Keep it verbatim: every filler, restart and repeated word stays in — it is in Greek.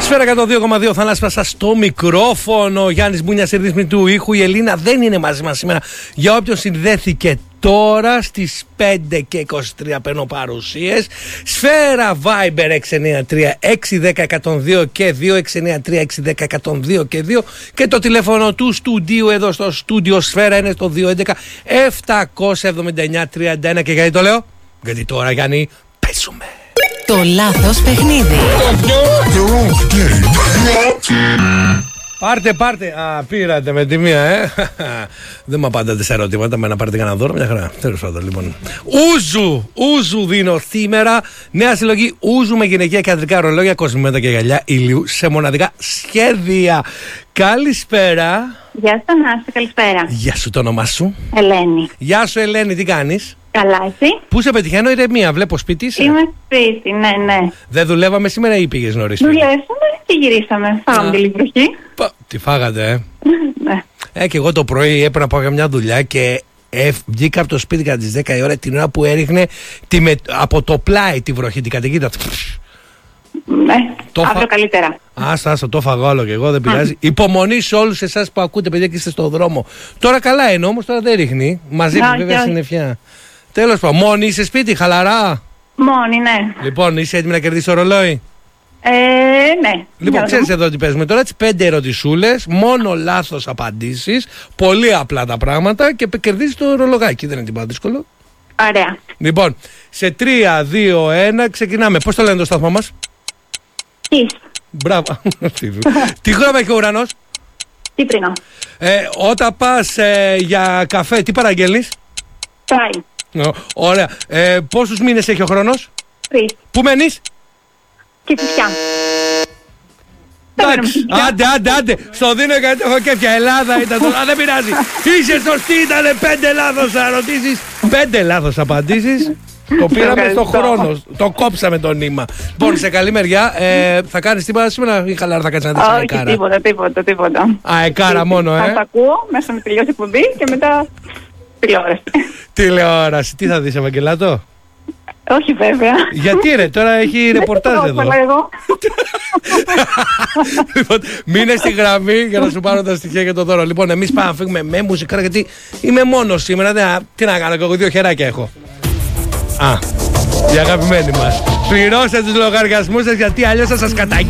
Σφαίρα εκατόν δύο κόμμα δύο, Θανάσπασα στο μικρόφωνο. Γιάννης Μπούνιας στη ρύθμη του ήχου. Η Ελίνα δεν είναι μαζί μας σήμερα. Για όποιον συνδέθηκε τώρα στις πέντε και είκοσι τρία παίρνω παρουσίες. Σφαίρα Viber έξι εννιά τρία έξι ένα μηδέν εκατόν δύο και δύο, έξι εννιά τρία έξι ένα μηδέν εκατόν δύο και δύο. Και το τηλέφωνο του στούντιου εδώ στο στούντιο Σφαίρα είναι στο δύο έντεκα επτακόσια εβδομήντα εννιά τριάντα ένα. Και γιατί το λέω? Γιατί τώρα, Γιάννη, παίζουμε το λάθος παιχνίδι. Πάρτε, πάρτε. Α, πήρατε με τη μία, ε. Δεν μου απαντάτε σε ερωτήματα. Με να πάρετε κανένα δώρο, μια χαρά. Τέλος πάντων, λοιπόν. Ούζου, ούζου δίνω σήμερα. Νέα συλλογή ούζου με γυναικεία και ανδρικά ρολόγια, κοσμήματα και γυαλιά ηλίου σε μοναδικά σχέδια. Καλησπέρα. Γεια σου, Θανάση, καλησπέρα. Γεια σου, το όνομά σου? Ελένη. Γεια σου, Ελένη, τι κάνεις? Καλά, εσύ? Πού σε πετυχαίνω? Ηρεμία, βλέπω σπίτι είσαι. Είμαι σπίτι, ναι, ναι. Δεν δουλεύαμε σήμερα ή πήγες νωρίς? Δουλεύαμε και γυρίσαμε. Φάγαμε τη λίγη βροχή. Τι φάγατε, ε? Ναι. Ε, και εγώ το πρωί έπρεπε να πάω για μια δουλειά και ε, βγήκα από το σπίτι κατά τις δέκα η ώρα, την ώρα που έριχνε τη με, από το πλάι τη βροχή, την καταιγίδα. Ναι, το αύριο φα... καλύτερα. Άστα, άστα, το φαγώ όλο και εγώ, δεν πειράζει. Mm. Υπομονή σε όλους εσάς που ακούτε, παιδιά, και είστε στον δρόμο. Τώρα καλά είναι, όμως τώρα δεν ρίχνει. Μαζί μου, βέβαια, συννεφιά. Τέλος πάντων, μόνη είσαι σπίτι, χαλαρά? Μόνη, ναι. Λοιπόν, είσαι έτοιμη να κερδίσεις το ρολόι? Ε, ναι. Λοιπόν, ξέρεις εδώ τι παίζουμε τώρα, τις πέντε ερωτησούλες, μόνο λάθος απαντήσεις, πολύ απλά τα πράγματα και κερδίζεις το ρολογάκι, δεν είναι τίποτα δύσκολο. Ωραία. Λοιπόν, σε τρία, δύο, ένα ξεκινάμε. Πώς το λένε το σταθμό μας? Τι. Μπράβο. Τι χρώμα έχει ο ουρανός? Κίτρινο. Ε, όταν πας ε, για καφέ, τι παραγγέλνεις? Τσάι. Ωραία. Ε, πόσους μήνες έχει ο χρόνος? Τρεις. Πού μένεις? Κηφισιά. Εντάξει, άντε, άντε, άντε. Στο δίνω γιατί έχω κέφια. Ελλάδα ήταν το. Α, δεν πειράζει. Είσαι σωστή, ήταν πέντε λάθος ερωτήσεις. Πέντε λάθος απαντήσεις. Το πήραμε στο χρόνο. Το κόψαμε το νήμα. Λοιπόν, σε καλή μεριά. Ε, θα κάνεις τίποτα σήμερα ή χαλάρα θα κάτσεις να δεις αεκάρα? Όχι, τίποτα, τίποτα, τίποτα. Αεκάρα μόνο, ε. Θα τα ακούω μέσα με τελειώσει εκπομπή και μετά τηλεόραση. Τηλεόραση. Τι θα δεις, Ευαγγελάτο? Όχι, βέβαια. Γιατί ρε, τώρα έχει ρεπορτάζ εδώ. Εγώ. Λοιπόν, μείνε στη γραμμή για να σου πάρω τα στοιχεία για το δώρο. Λοιπόν, εμείς πάμε να φύγουμε με μουσικά γιατί είμαι μόνος σήμερα. Δεν, τι να κάνω, και εγώ δύο χεράκια έχω. Α, η αγαπημένη μας. Πληρώστε τους λογαριασμούς σας γιατί αλλιώς θα σας καταγγείλω.